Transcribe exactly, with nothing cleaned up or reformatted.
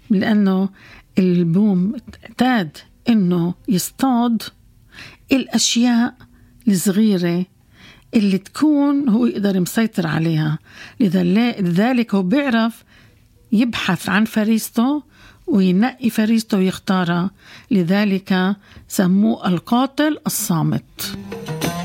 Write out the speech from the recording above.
لأنه البوم اعتاد إنه يصطاد الأشياء الصغيرة اللي تكون هو يقدر مسيطر عليها. لذلك هو بيعرف يبحث عن فريسته وينقي فريسته ويختارها، لذلك سموه القاتل الصامت.